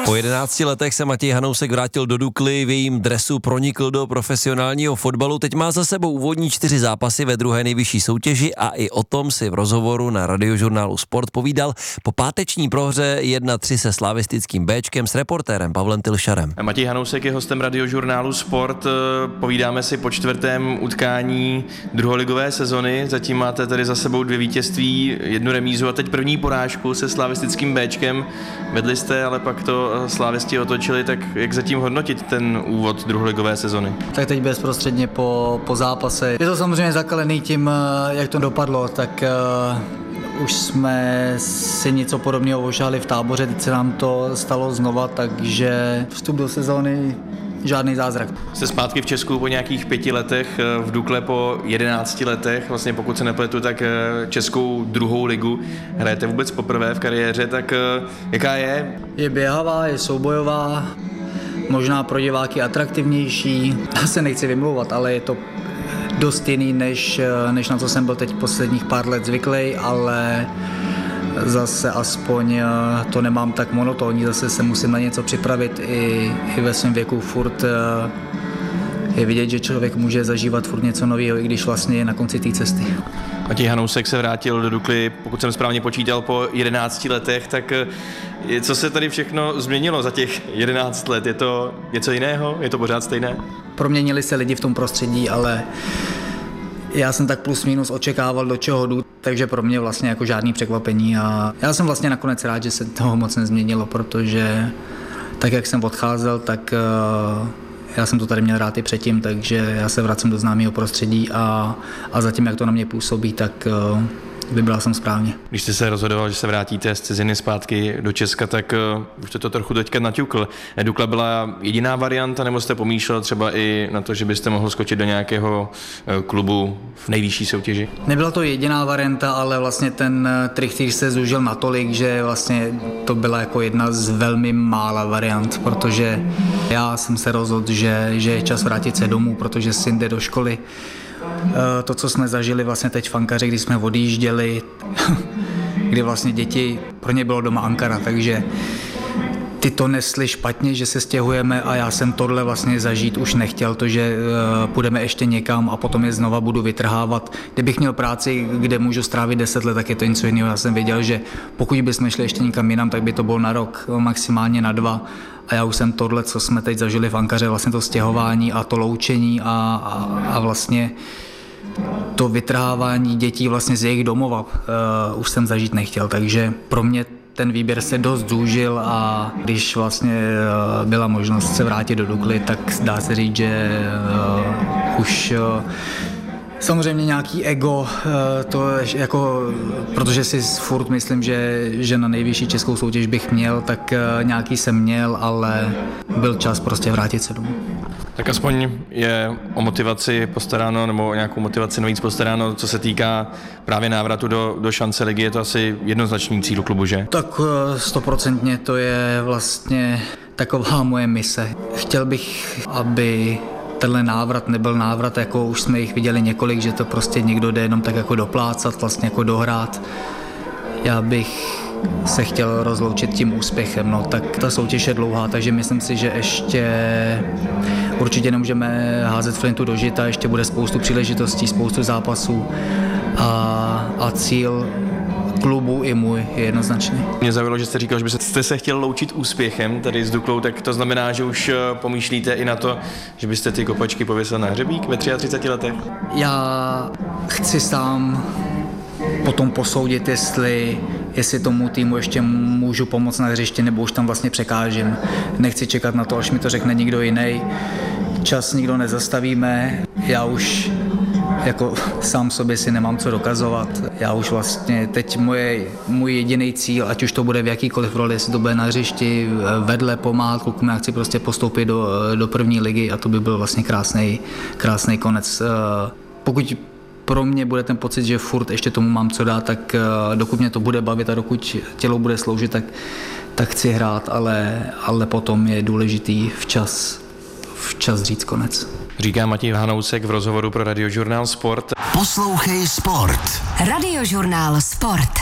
Po 11 letech se Matěj Hanousek vrátil do Dukly, v jejím dresu pronikl do profesionálního fotbalu, teď má za sebou úvodní 4 zápasy ve druhé nejvyšší soutěži a i o tom si v rozhovoru na Radiožurnálu Sport povídal po páteční prohře 1-3 se slavistickým Béčkem s reportérem Pavlem Tilšarem. Matěj Hanousek je hostem Radiožurnálu Sport, povídáme si po 4. utkání druholigové sezony, zatím máte tady za sebou 2 vítězství, 1 remízu a teď první porážku se slavistickým Béčkem. Vedli jste, ale pak to slávisti otočili, tak jak zatím hodnotit ten úvod druholigové sezony? Tak teď bezprostředně po zápase. Je to samozřejmě zakalený tím, jak to dopadlo, tak už jsme si něco podobného ožali v Táboře, teď se nám to stalo znova, takže vstup do sezóny žádný zázrak. Jste zpátky v Česku po nějakých 5 letech, v Dukle po 11 letech, vlastně pokud se nepletu, tak českou druhou ligu hrajete vůbec poprvé v kariéře, tak jaká je? Je běhavá, je soubojová, možná pro diváky atraktivnější. Já se nechci vymlouvat, ale je to dost jiný, než na co jsem byl teď posledních pár let zvyklý, ale zase aspoň to nemám tak monotónní, zase se musím na něco připravit i ve svém věku furt je vidět, že člověk může zažívat furt něco nového, i když vlastně je na konci té cesty. Matěj Hanousek se vrátil do Dukly, pokud jsem správně počítal, po 11 letech, tak co se tady všechno změnilo za těch 11 let? Je to něco jiného? Je to pořád stejné? Proměnili se lidi v tom prostředí, ale já jsem tak plus minus očekával, do čeho jdu, takže pro mě vlastně jako žádný překvapení a já jsem vlastně nakonec rád, že se toho moc nezměnilo, protože tak, jak jsem odcházel, tak já jsem to tady měl rád i předtím, takže já se vracím do známého prostředí a zatím, jak to na mě působí, tak vybral jsem správně. Když jste se rozhodoval, že se vrátíte z ciziny zpátky do Česka, tak už jste to trochu teďka naťukl. Dukla byla jediná varianta, nebo jste pomýšlel třeba i na to, že byste mohl skočit do nějakého klubu v nejvyšší soutěži? Nebyla to jediná varianta, ale vlastně ten trichtýř se zúžil natolik, že vlastně to byla jako jedna z velmi mála variant, protože já jsem se rozhodl, že je čas vrátit se domů, protože syn jde do školy. To, co jsme zažili vlastně teď v Ankaře, když jsme odjížděli, kdy vlastně děti, pro ně bylo doma Ankara, takže ty to nesli špatně, že se stěhujeme a já jsem tohle vlastně zažít už nechtěl, to, že půjdeme ještě někam a potom je znova budu vytrhávat. Kdybych měl práci, kde můžu strávit 10 let, tak je to něco jiného. Já jsem věděl, že pokud bychom šli ještě někam jinam, tak by to bylo na rok, maximálně na 2. A já už jsem tohle, co jsme teď zažili v Ankaře, vlastně to stěhování a to loučení a vlastně to vytrhávání dětí vlastně z jejich domova už jsem zažít nechtěl, takže pro mě ten výběr se dost zúžil a když vlastně byla možnost se vrátit do Dukly, tak dá se říct, že už samozřejmě nějaký ego, to jako, protože si furt myslím, že na nejvyšší českou soutěž bych měl, tak nějaký jsem měl, ale byl čas prostě vrátit se domů. Tak aspoň je o motivaci postaráno, nebo o nějakou motivaci navíc postaráno, co se týká právě návratu do šance ligy, je to asi jednoznačný cíl klubu, že? Tak 100% to je vlastně taková moje mise. Chtěl bych, aby tenhle návrat nebyl návrat, jako už jsme jich viděli několik, že to prostě někdo jde jenom tak jako doplácat, vlastně jako dohrát. Já bych se chtěl rozloučit tím úspěchem, no tak ta soutěž je dlouhá, takže myslím si, že ještě určitě nemůžeme házet flintu do žita, ještě bude spoustu příležitostí, spoustu zápasů a cíl klubu i můj je jednoznačný. Mě zaujalo, že jste říkal, že byste se chtěl loučit úspěchem tady s Duklou, tak to znamená, že už pomýšlíte i na to, že byste ty kopačky pověsil na hřebík ve 33 letech? Já chci sám potom posoudit, jestli tomu týmu ještě můžu pomoct na hřišti, nebo už tam vlastně překážím. Nechci čekat na to, až mi to řekne někdo jiný. Čas nikdo nezastavíme, já už jako sám sobě si nemám co dokazovat. Já už vlastně teď můj jediný cíl, ať už to bude v jakýkoliv roli, jestli to bude na hřišti, vedle pomáhat klukům, já chci prostě postoupit do první ligy a to by byl vlastně krásný konec. Pokud pro mě bude ten pocit, že furt ještě tomu mám co dát, tak dokud mě to bude bavit a dokud tělo bude sloužit, tak chci hrát, ale potom je důležitý včas říct konec. Říká Matěj Hanousek v rozhovoru pro Radiožurnál Sport. Poslouchej Sport. Radiožurnál Sport.